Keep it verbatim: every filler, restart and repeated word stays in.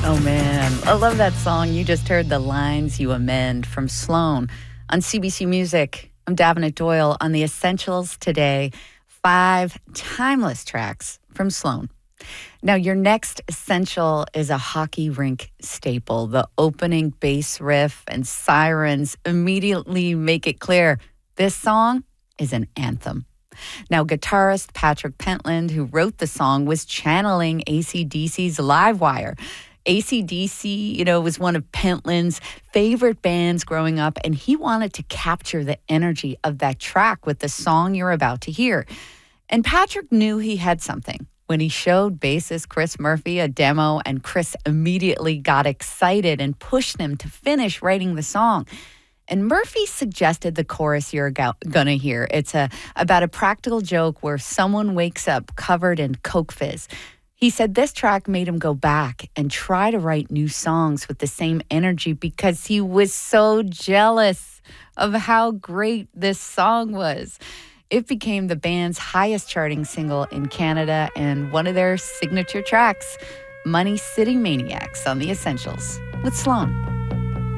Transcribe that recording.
Oh, man. I love that song. You just heard The Lines You Amend from Sloan on C B C Music. I'm Davenant Doyle on The Essentials today. Five timeless tracks from Sloan. Now, your next essential is a hockey rink staple. The opening bass riff and sirens immediately make it clear this song is an anthem. Now, guitarist Patrick Pentland, who wrote the song, was channeling A C D C's Livewire. A C D C, you know, was one of Pentland's favorite bands growing up, and he wanted to capture the energy of that track with the song you're about to hear. And Patrick knew he had something when he showed bassist Chris Murphy a demo, and Chris immediately got excited and pushed him to finish writing the song. And Murphy suggested the chorus you're going to hear. It's a, about a practical joke where someone wakes up covered in Coke Fizz. He said this track made him go back and try to write new songs with the same energy because he was so jealous of how great this song was. It became the band's highest charting single in Canada and one of their signature tracks, Money City Maniacs on The Essentials with Sloan.